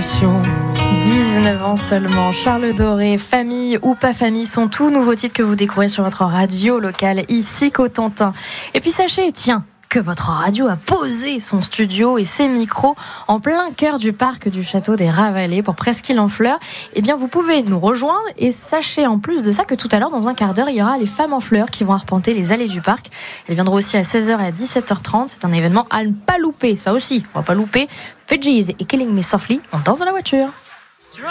explication. 19 ans seulement, Charles Doré, famille ou pas famille, sont tous nouveaux titres que vous découvrez sur votre radio locale, ici Cotentin. Et puis sachez, tiens, que votre radio a posé son studio et ses micros en plein cœur du parc du château des Ravalets pour Presqu'île en Fleurs. Eh bien, vous pouvez nous rejoindre et sachez en plus de ça que tout à l'heure, dans un quart d'heure, il y aura les femmes en fleurs qui vont arpenter les allées du parc. Elles viendront aussi à 16h et à 17h30. C'est un événement à ne pas louper. Ça aussi, on va pas louper. Fedgees et Killing Me Softly, on danse dans la voiture.